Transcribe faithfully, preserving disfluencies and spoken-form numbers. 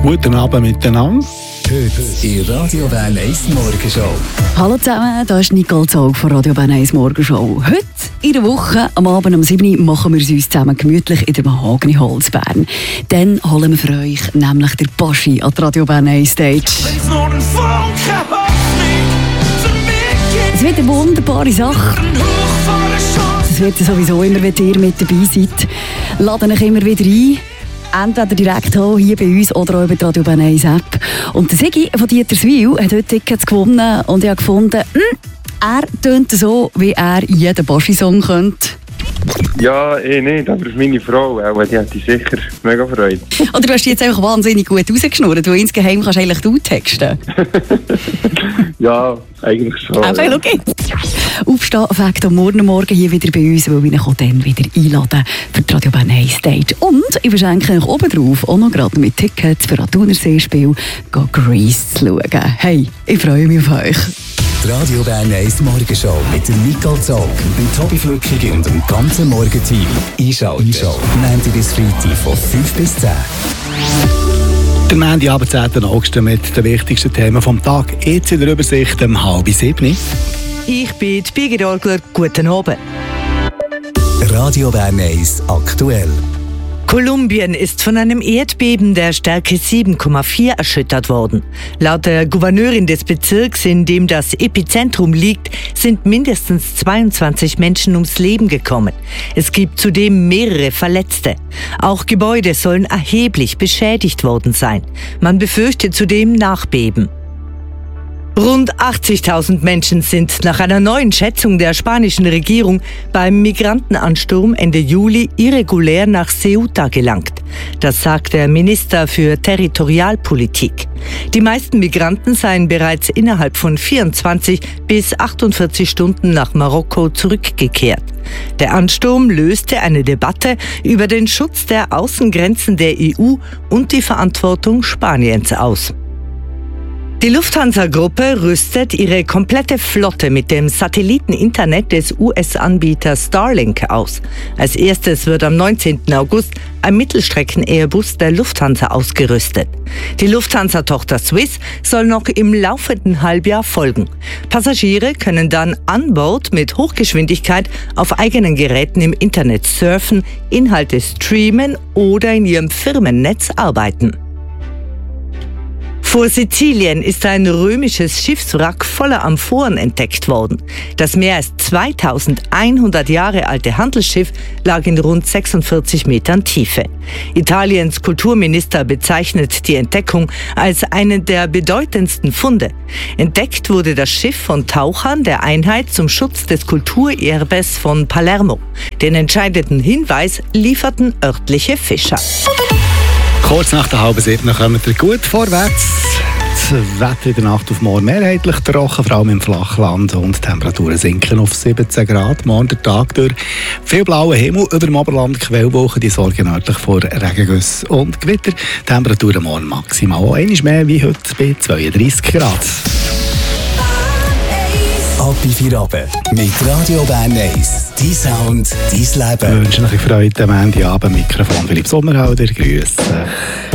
Guten Abend miteinander. Heute in Radio Bern eins Morgenshow. Hallo zusammen, da ist Nicole Zog von Radio Bern eins Morgenshow. Heute in der Woche, am Abend um sieben Uhr, machen wir es uns zusammen gemütlich in der Mahagoni-Holz Bern. Dann holen wir für euch nämlich der Baschi an die Radio Bern eins Stage. Es wird eine wunderbare Sache. Es wird sowieso immer, wenn ihr mit dabei seid. Laden euch immer wieder ein. Entweder direkt hier bei uns oder auch über die Radio Bern eins App. Und der Sigi von Dieterswil hat heute Tickets gewonnen und ich habe gefunden, hm, er tönt so, wie er jeden Baschi-Song könnte. Ja, eh nicht, aber meine Frau, auch, die hat sich sicher mega gefreut. Oder du hast jetzt einfach wahnsinnig gut rausgeschnurrt, weil insgeheim kannst du eigentlich du texten. Ja, eigentlich schon. Okay, schau jetzt. Aufstehen fängt am Morgen, morgen hier wieder bei uns, weil wir ihn dann wieder einladen für die Radio Bern eins Stage. Und ich verschenke euch oben drauf auch noch gerade mit Tickets für ein Thunerseespiel Grease zu schauen. Hey, ich freue mich auf euch. Die Radio Bern eins Morgenshow mit dem Nicole Zog, dem Tobi Flückig und dem ganzen Morgenteam. Einschalten. Montag bis Freitag von fünf bis zehn. Der Montagabend, zehnten August mit den wichtigsten Themen vom Tag. Jetzt in der Übersicht um halb sieben. Ich bin die Birgit Orgler. Guten Abend. Radio Bern eins aktuell. Kolumbien ist von einem Erdbeben der Stärke sieben Komma vier erschüttert worden. Laut der Gouverneurin des Bezirks, in dem das Epizentrum liegt, sind mindestens zweiundzwanzig Menschen ums Leben gekommen. Es gibt zudem mehrere Verletzte. Auch Gebäude sollen erheblich beschädigt worden sein. Man befürchtet zudem Nachbeben. Rund achtzigtausend Menschen sind nach einer neuen Schätzung der spanischen Regierung beim Migrantenansturm Ende Juli irregulär nach Ceuta gelangt. Das sagt der Minister für Territorialpolitik. Die meisten Migranten seien bereits innerhalb von vierundzwanzig bis achtundvierzig Stunden nach Marokko zurückgekehrt. Der Ansturm löste eine Debatte über den Schutz der Außengrenzen der E U und die Verantwortung Spaniens aus. Die Lufthansa-Gruppe rüstet ihre komplette Flotte mit dem Satelliteninternet des U S-Anbieters Starlink aus. Als erstes wird am neunzehnten August ein Mittelstrecken-Airbus der Lufthansa ausgerüstet. Die Lufthansa-Tochter Swiss soll noch im laufenden Halbjahr folgen. Passagiere können dann an Bord mit Hochgeschwindigkeit auf eigenen Geräten im Internet surfen, Inhalte streamen oder in ihrem Firmennetz arbeiten. Vor Sizilien ist ein römisches Schiffswrack voller Amphoren entdeckt worden. Das mehr als zweitausendeinhundert Jahre alte Handelsschiff lag in rund sechsundvierzig Metern Tiefe. Italiens Kulturminister bezeichnet die Entdeckung als einen der bedeutendsten Funde. Entdeckt wurde das Schiff von Tauchern der Einheit zum Schutz des Kulturerbes von Palermo. Den entscheidenden Hinweis lieferten örtliche Fischer. Kurz nach der halben sieben kommen wir gut vorwärts. Das Wetter in der Nacht auf morgen mehrheitlich trocken, vor allem im Flachland. Und die Temperaturen sinken auf siebzehn Grad. Morgen der Tag durch viel blauer Himmel über dem Oberland. Quellwolken, die sorgen nördlich vor Regengüssen und Gewitter. Temperaturen morgen maximal auch einmal mehr wie heute bei zweiunddreissig Grad. Ab in vier Abend mit Radio Bern eins. Dein Sound, dein Leben. Ich wünsche euch Freude am Montagabend. Mikrofon Philipp Sommerhalder. Grüße.